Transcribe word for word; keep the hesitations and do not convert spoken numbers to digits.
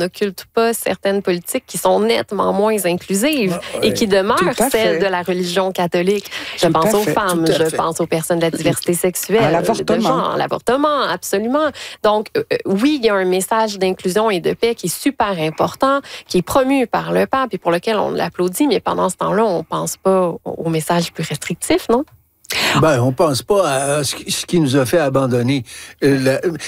n'occulte pas certaines politiques qui sont nettement moins inclusives ah, ouais. et qui demeurent celles de la religion catholique. Je Tout pense aux fait, femmes, je fait. pense aux personnes de la diversité sexuelle, à l'avortement. de genre, l'avortement, absolument. Donc, euh, oui, il y a un message d'inclusion et de paix qui est super important, qui est promu par le pape et pour lequel on l'applaudit, mais pendant ce temps-là, on ne pense pas au message plus restrictif, non? Ben, on pense pas à ce qui nous a fait abandonner.